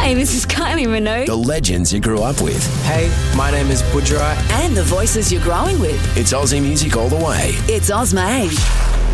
Hey, this is Kylie Minogue. The legends you grew up with. Hey, my name is Budra. And the voices you're growing with. It's Aussie music all the way. It's Ozmade.